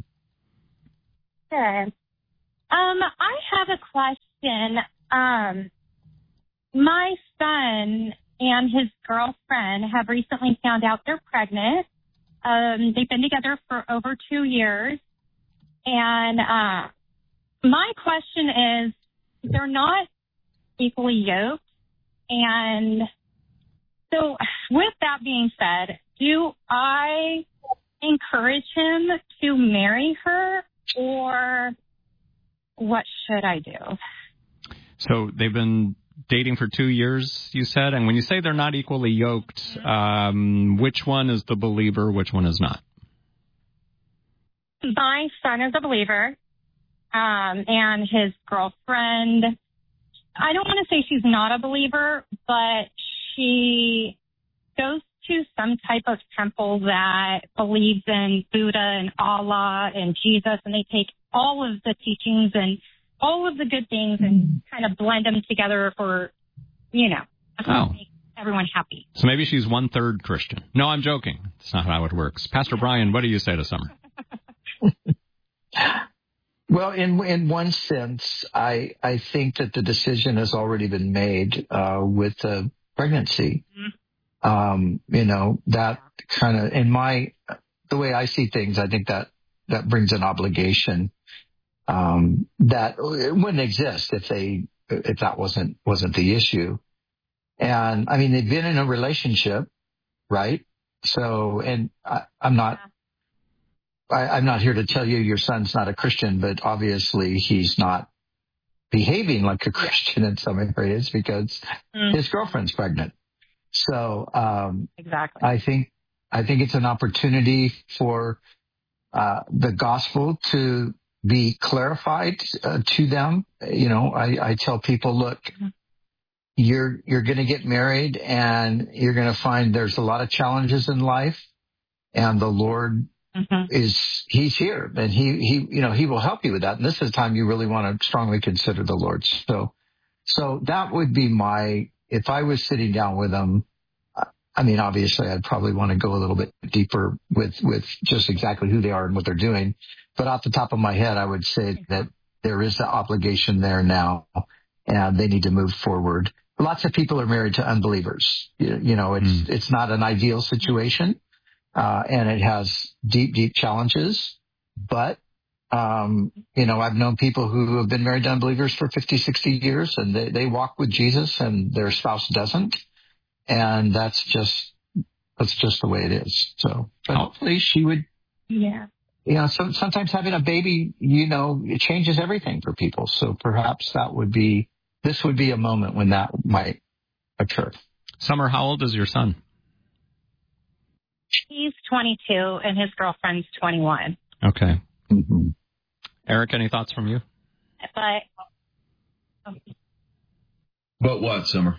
Good. Um, I have a question. Um, my son and his girlfriend have recently found out they're pregnant. Um, they've been together for over two years. And uh, my question is, they're not equally yoked. And so with that being said, do I encourage him to marry her, or what should I do? So they've been dating for two years, you said, and when you say they're not equally yoked, um, which one is the believer, which one is not? My son is a believer, um, and his girlfriend, I don't want to say she's not a believer, but she goes to some type of temple that believes in Buddha and Allah and Jesus, and they take all of the teachings and all of the good things and kind of blend them together for, you know, oh. make everyone happy. So maybe she's one-third Christian. No, I'm joking. That's not how it works. Pastor Brian, what do you say to Summer? Well, in in one sense, I I think that the decision has already been made uh, with the pregnancy. Mm-hmm. Um, you know, that kind of, in my, the way I see things, I think that that brings an obligation um, that it wouldn't exist if they if that wasn't wasn't the issue. And I mean, they've been in a relationship, right? So, and I, I'm not. I, I'm not here to tell you your son's not a Christian, but obviously he's not behaving like a Christian in some areas because mm. his girlfriend's pregnant. So um, exactly, I think I think it's an opportunity for uh, the gospel to be clarified uh, to them. You know, I, I tell people, look, mm-hmm. you're you're going to get married, and you're going to find there's a lot of challenges in life, and the Lord. Mm-hmm. Is he's here, and he he you know he will help you with that. And this is the time you really want to strongly consider the Lord. So, so that would be my, if I was sitting down with them. I mean, obviously, I'd probably want to go a little bit deeper with with just exactly who they are and what they're doing. But off the top of my head, I would say that there is an obligation there now, and they need to move forward. Lots of people are married to unbelievers. You, you know, it's mm. it's not an ideal situation. Uh, and it has deep, deep challenges. But, um, you know, I've known people who have been married to unbelievers for fifty, sixty years, and they, they walk with Jesus and their spouse doesn't. And that's just, that's just the way it is. So, but hopefully she would, yeah. You know, so, sometimes having a baby, you know, it changes everything for people. So perhaps that would be, this would be a moment when that might occur. Summer, how old is your son? He's twenty-two, and his girlfriend's twenty-one. Okay. Mm-hmm. Eric, any thoughts from you? But, but what, Summer?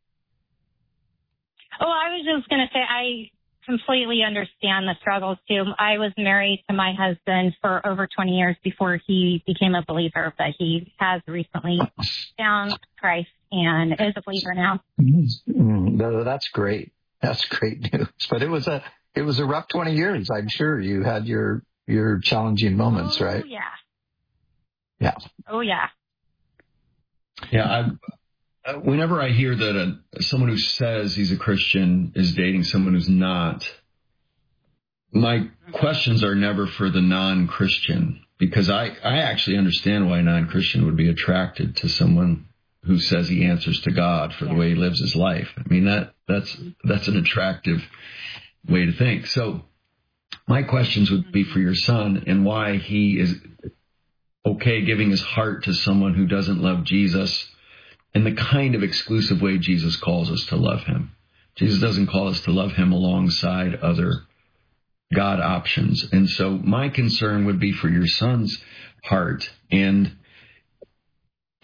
Oh, I was just going to say I completely understand the struggles, too. I was married to my husband for over twenty years before he became a believer, but he has recently found Christ and is a believer now. Mm-hmm. No, that's great. That's great news. But it was a it was a rough twenty years. I'm sure you had your your challenging moments, oh, right? Yeah. Yeah. Oh yeah. Yeah. I, whenever I hear that a, someone who says he's a Christian is dating someone who's not, my questions are never for the non-Christian, because I I actually understand why a non-Christian would be attracted to someone who says he answers to God for the way he lives his life. I mean, that that's that's an attractive way to think. So my questions would be for your son and why he is okay giving his heart to someone who doesn't love Jesus in the kind of exclusive way Jesus calls us to love him. Jesus doesn't call us to love him alongside other God options. And so my concern would be for your son's heart and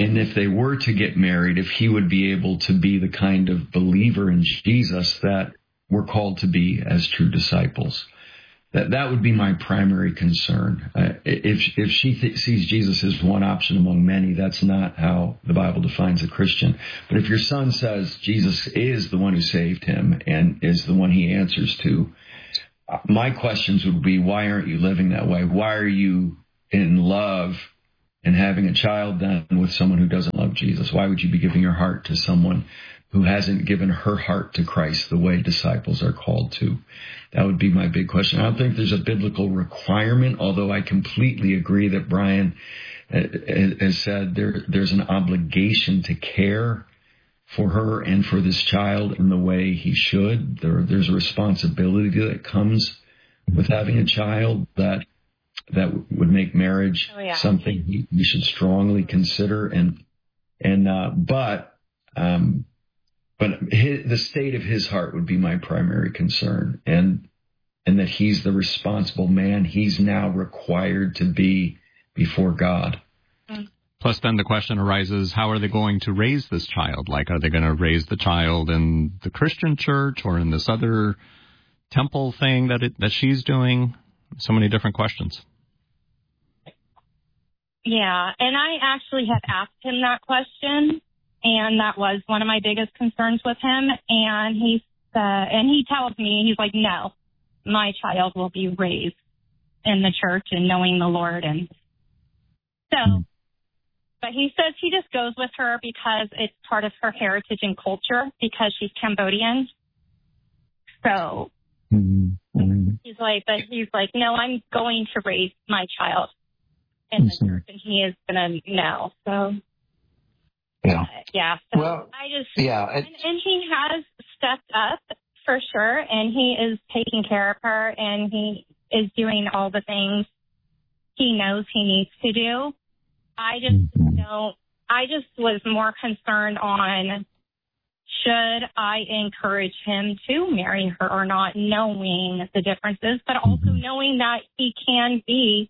and if they were to get married, if he would be able to be the kind of believer in Jesus that we're called to be as true disciples. That that would be my primary concern. Uh, if if she th- sees Jesus as one option among many, that's not how the Bible defines a Christian. But if your son says Jesus is the one who saved him and is the one he answers to, uh, my questions would be, why aren't you living that way? Why are you in love and having a child then with someone who doesn't love Jesus? Why would you be giving your heart to someone who hasn't given her heart to Christ the way disciples are called to? That would be my big question. I don't think there's a biblical requirement, although I completely agree that Brian has said there, there's an obligation to care for her and for this child in the way he should. There, there's a responsibility that comes with having a child that that would make marriage oh, yeah. something we, we should strongly consider. And and uh, but um, but his, the state of his heart would be my primary concern, and and that he's the responsible man he's now required to be before God. Plus, then the question arises: how are they going to raise this child? Like, are they going to raise the child in the Christian church or in this other temple thing that it, that she's doing? So many different questions. Yeah, and I actually had asked him that question, and that was one of my biggest concerns with him. And he uh, and he tells me, he's like, no, my child will be raised in the church and knowing the Lord. And so, but he says he just goes with her because it's part of her heritage and culture because she's Cambodian. So mm-hmm. he's like, but he's like, no, I'm going to raise my child in the church, and he is going to know. So. Yeah. Uh, yeah. So well, I just, yeah. And, and he has stepped up for sure, and he is taking care of her, and he is doing all the things he knows he needs to do. I just mm-hmm. don't, I just was more concerned on should I encourage him to marry her or not, knowing the differences, but also knowing that he can be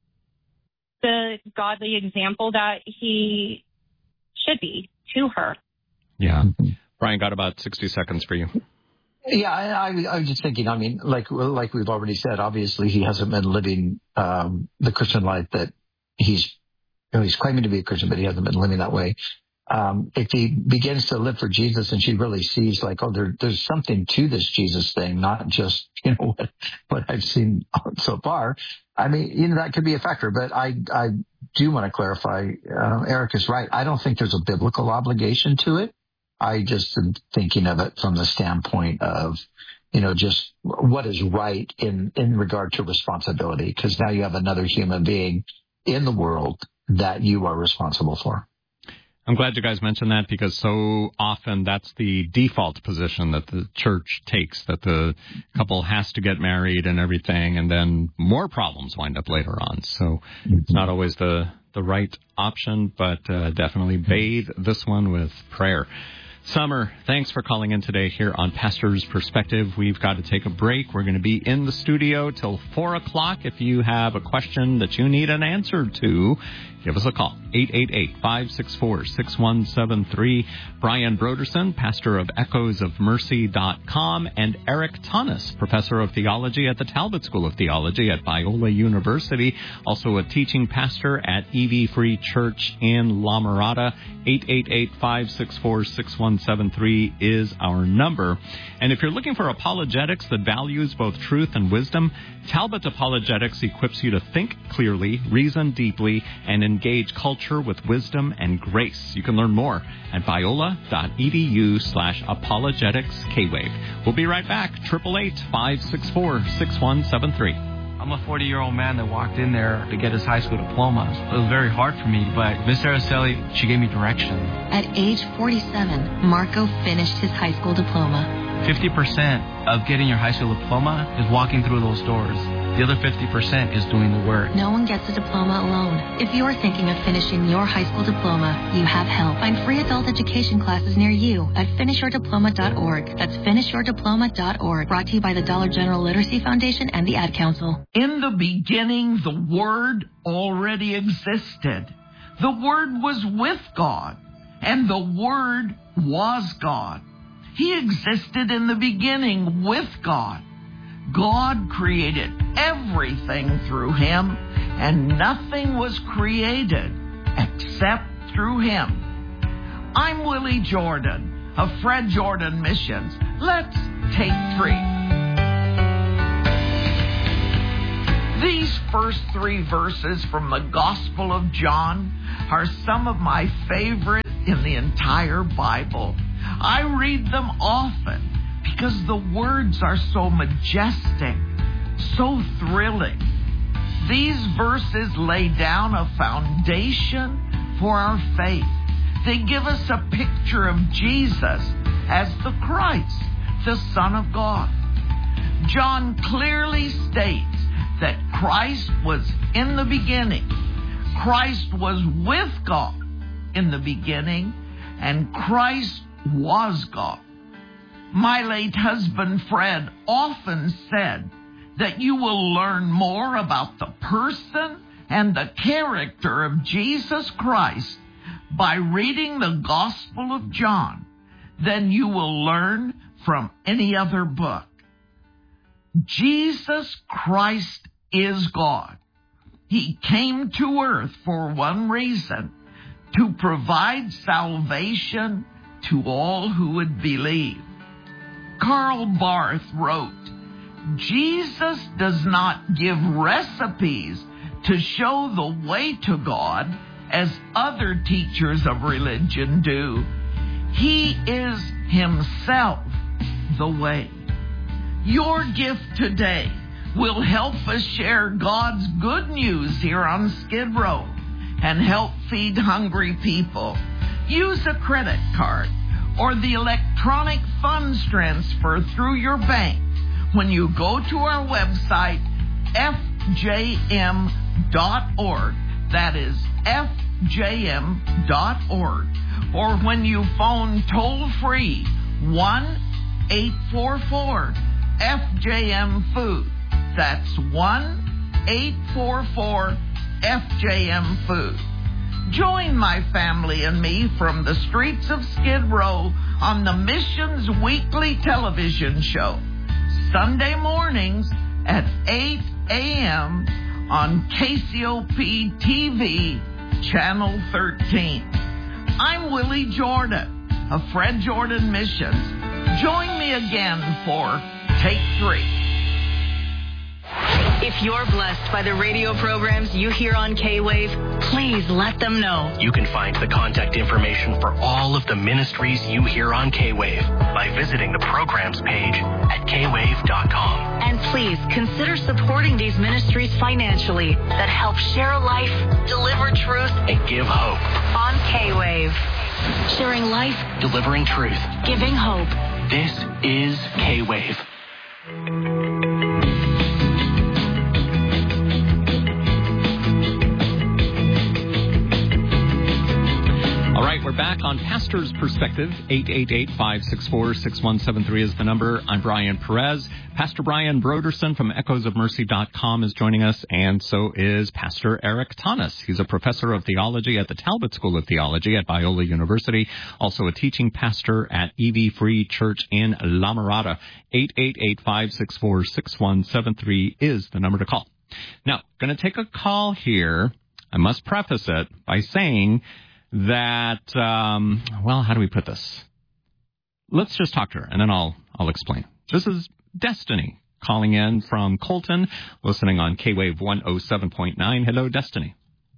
the godly example that he should be to her. Yeah. Brian, got about sixty seconds for you. Yeah, I, I, I was just thinking, I mean, like like we've already said, obviously he hasn't been living um, the Christian life that he's, you know, he's claiming to be a Christian, but he hasn't been living that way. Um, if he begins to live for Jesus and she really sees like, oh, there, there's something to this Jesus thing, not just, you know, what, what I've seen so far. I mean, you know, that could be a factor, but I, I do want to clarify, uh, Eric is right. I don't think there's a biblical obligation to it. I just am thinking of it from the standpoint of, you know, just what is right in, in regard to responsibility, because now you have another human being in the world that you are responsible for. I'm glad you guys mentioned that, because so often that's the default position that the church takes, that the couple has to get married and everything, and then more problems wind up later on. So it's not always the, the right option, but uh, definitely bathe this one with prayer. Summer, thanks for calling in today here on Pastor's Perspective. We've got to take a break. We're going to be in the studio till four o'clock. If you have a question that you need an answer to, give us a call, eight eight eight, five six four, six one seven three. Brian Broderson, pastor of echoes of mercy dot com, and Eric Tanis, professor of theology at the Talbot School of Theology at Biola University, also a teaching pastor at E V Free Church in La Mirada. eight eight eight, five six four, six one seven three is our number. And if you're looking for apologetics that values both truth and wisdom, Talbot Apologetics equips you to think clearly, reason deeply, and engage culture with wisdom and grace. You can learn more at biola.edu slash apologetics K-Wave. We'll be right back. eight eight eight, five six four, six one seven three. I'm a forty-year-old man that walked in there to get his high school diploma. It was very hard for me, but Miss Araceli, she gave me direction. At age forty-seven, Marco finished his high school diploma. fifty percent of getting your high school diploma is walking through those doors. The other fifty percent is doing the work. No one gets a diploma alone. If you're thinking of finishing your high school diploma, you have help. Find free adult education classes near you at finish your diploma dot org. That's finish your diploma dot org. Brought to you by the Dollar General Literacy Foundation and the Ad Council. In the beginning, the Word already existed. The Word was with God, and the Word was God. He existed in the beginning with God. God created everything through Him, and nothing was created except through Him. I'm Willie Jordan of Fred Jordan Missions. Let's take three. These first three verses from the Gospel of John are some of my favorite in the entire Bible. I read them often because the words are so majestic, so thrilling. These verses lay down a foundation for our faith. They give us a picture of Jesus as the Christ, the Son of God. John clearly states that Christ was in the beginning. Christ was with God in the beginning, and Christ was God. My late husband, Fred, often said that you will learn more about the person and the character of Jesus Christ by reading the Gospel of John than you will learn from any other book. Jesus Christ is God. He came to earth for one reason, to provide salvation to all who would believe. Karl Barth wrote, Jesus does not give recipes to show the way to God as other teachers of religion do. He is Himself the way. Your gift today will help us share God's good news here on Skid Row and help feed hungry people. Use a credit card or the electronic funds transfer through your bank when you go to our website, F J M dot org. That is F J M dot org. Or when you phone toll-free one eight four four F J M food. That's one eight four four F J M food. Join my family and me from the streets of Skid Row on the Missions Weekly television show, Sunday mornings at eight a.m. on K C O P T V, Channel thirteen. I'm Willie Jordan of Fred Jordan Missions. Join me again for Take Three. If you're blessed by the radio programs you hear on K-Wave, please let them know. You can find the contact information for all of the ministries you hear on K-Wave by visiting the programs page at K wave dot com. And please consider supporting these ministries financially that help share life, deliver truth, and give hope. On K-Wave. Sharing life, delivering truth, giving hope. This is K-Wave. All right, we're back on Pastor's Perspective. eight eight eight, five six four, six one seven three is the number. I'm Brian Perez. Pastor Brian Broderson from echoes of mercy dot com is joining us, and so is Pastor Eric Tanis. He's a professor of theology at the Talbot School of Theology at Biola University, also a teaching pastor at E V Free Church in La Mirada. eight eight eight, five six four, six one seven three is the number to call. Now, going to take a call here. I must preface it by saying that, um, well, how do we put this? Let's just talk to her, and then I'll I'll explain. This is Destiny calling in from Colton, listening on K-Wave one oh seven point nine. Hello, Destiny.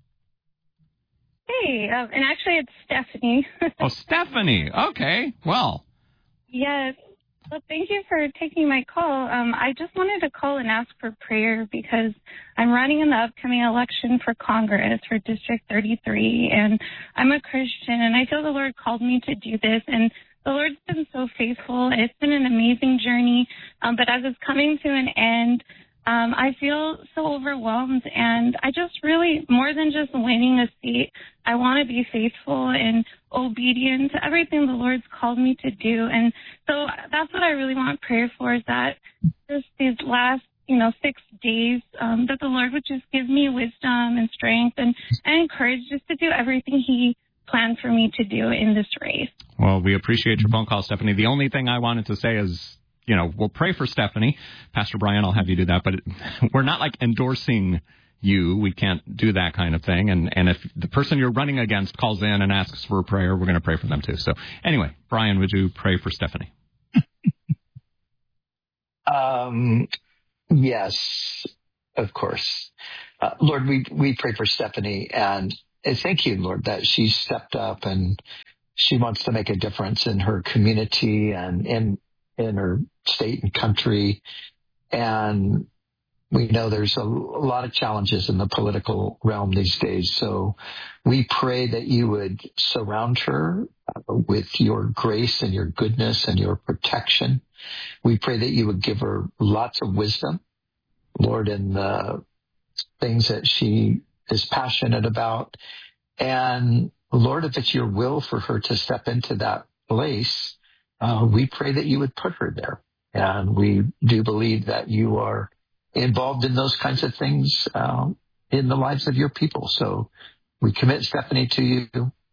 Hey, um, and actually it's Stephanie. Oh, Stephanie. Okay, well. Yes. Well, thank you for taking my call. Um, I just wanted to call and ask for prayer because I'm running in the upcoming election for Congress for District thirty-three, and I'm a Christian, and I feel the Lord called me to do this, and the Lord's been so faithful. It's been an amazing journey, um, but as it's coming to an end, um, I feel so overwhelmed, and I just really, more than just winning a seat, I want to be faithful and obedient to everything the Lord's called me to do. And so that's what I really want prayer for, is that just these last you know, six days, um, that the Lord would just give me wisdom and strength and, and courage just to do everything He planned for me to do in this race. Well, we appreciate your phone call, Stephanie. The only thing I wanted to say is, you know, we'll pray for Stephanie. Pastor Brian, I'll have you do that, but it, we're not like endorsing you. We can't do that kind of thing. And, and if the person you're running against calls in and asks for a prayer, we're going to pray for them too. So anyway, Brian, would you pray for Stephanie? um, yes, of course. Uh, Lord, we, we pray for Stephanie, and thank you, Lord, that she stepped up and she wants to make a difference in her community and in, in her state and country. And we know there's a, a lot of challenges in the political realm these days. So we pray that you would surround her with your grace and your goodness and your protection. We pray that you would give her lots of wisdom, Lord, in the things that she is passionate about. And Lord, if it's your will for her to step into that place, uh, we pray that you would put her there. And we do believe that you are involved in those kinds of things um, in the lives of your people. So we commit Stephanie to you.